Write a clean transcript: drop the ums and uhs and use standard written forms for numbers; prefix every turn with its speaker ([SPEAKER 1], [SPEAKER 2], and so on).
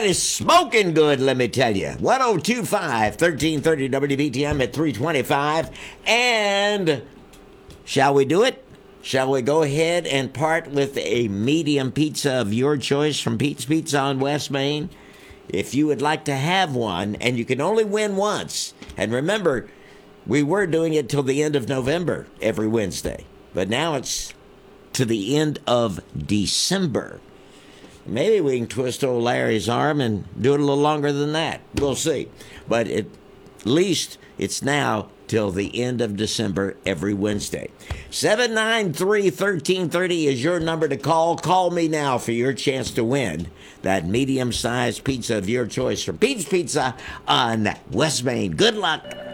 [SPEAKER 1] that is smoking good, let me tell you. 1025 1330 WBTM at 325. And shall we do it? Shall we go ahead and part with a medium pizza of your choice from Pete's Pizza on West Main? If you would like to have one, and you can only win once. And remember, we were doing it till the end of November every Wednesday. But now it's to the end of December. Maybe we can twist old Larry's arm and do it a little longer than that. We'll see. But at least it's now till the end of December every Wednesday. 793-1330 is your number to call. Call me now for your chance to win that medium-sized pizza of your choice from Pete's Pizza on West Main. Good luck.